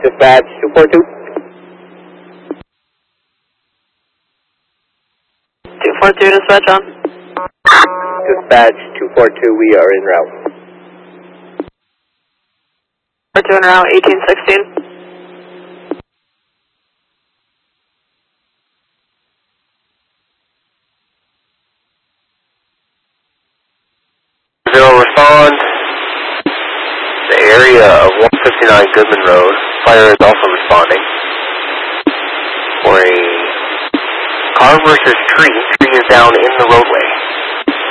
Dispatch 242. 242, dispatch on. Dispatch 242, we are en route. 2 en route, 1816. Respond. The area of 159 Goodman Road. Fire is also responding. For a car versus tree. Tree is down in the roadway.